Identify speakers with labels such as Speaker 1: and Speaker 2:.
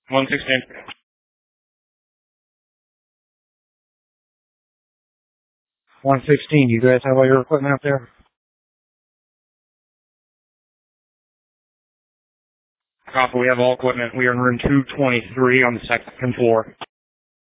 Speaker 1: 116.
Speaker 2: 116, you guys have all your equipment up there?
Speaker 1: Copy, we have all equipment. We are in room 223 on the second floor.